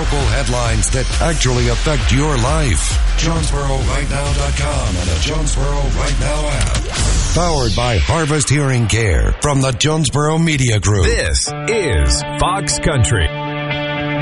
Local headlines that actually affect your life. JonesboroRightNow.com and the Jonesboro Right Now app. Powered by Harvest Hearing Care from the Jonesboro Media Group. This is Fox Country.